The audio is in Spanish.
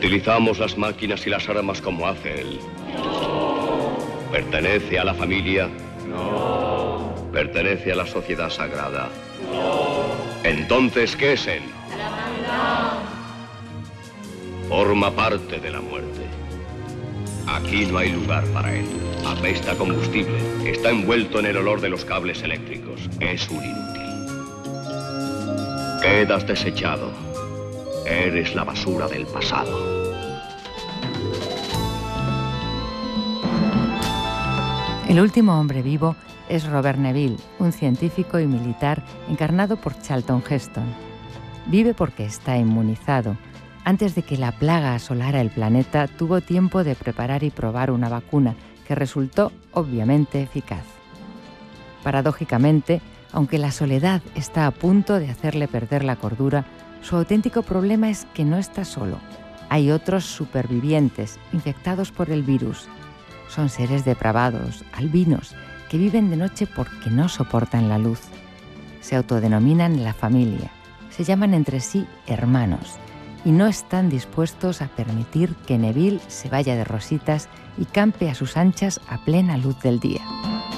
Utilizamos las máquinas y las armas como hace él. ¿Pertenece a la familia? No. ¿Pertenece a la sociedad sagrada? No. Entonces, ¿qué es él? La hermandad. Forma parte de la muerte. Aquí no hay lugar para él. Apesta a combustible. Está envuelto en el olor de los cables eléctricos. Es un inútil. Quedas desechado. Eres la basura del pasado. El último hombre vivo es Robert Neville, un científico y militar encarnado por Charlton Heston. Vive porque está inmunizado. Antes de que la plaga asolara el planeta, tuvo tiempo de preparar y probar una vacuna que resultó obviamente eficaz. Paradójicamente, aunque la soledad está a punto de hacerle perder la cordura, su auténtico problema es que no está solo. Hay otros supervivientes infectados por el virus. Son seres depravados, albinos, que viven de noche porque no soportan la luz. Se autodenominan la familia, se llaman entre sí hermanos y no están dispuestos a permitir que Neville se vaya de rositas y campe a sus anchas a plena luz del día.